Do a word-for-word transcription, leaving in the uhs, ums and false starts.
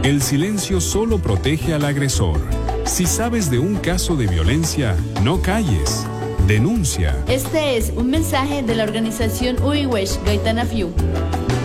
El silencio solo protege al agresor. Si sabes de un caso de violencia, no calles. Denuncia. Este es un mensaje de la organización Uiwesh Gaitana Fiu.